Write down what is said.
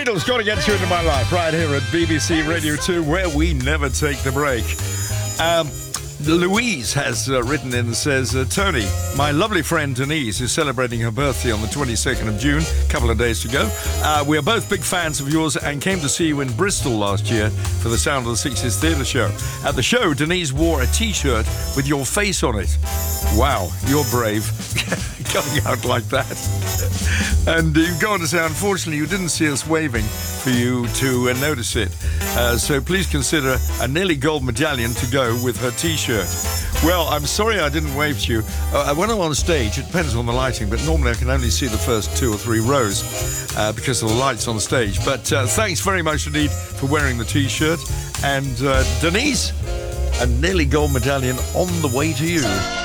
Beatles, Gotta Get You Into My Life, right here at BBC Radio 2, where we never take the break. Louise has written in and says, Tony, my lovely friend Denise is celebrating her birthday on the 22nd of June, a couple of days to go. We are both big fans of yours and came to see you in Bristol last year for the Sound of the Sixties Theatre show. At the show, Denise wore a T-shirt with your face on it. Wow, you're brave. Coming out like that. And you go on to say, unfortunately, you didn't see us waving for you to notice it. So please consider a nearly gold medallion to go with her T-shirt. Well, I'm sorry I didn't wave to you. When I'm on stage, it depends on the lighting, but normally I can only see the first 2 or 3 rows because of the lights on stage. But thanks very much indeed for wearing the T-shirt. And Denise, a nearly gold medallion on the way to you.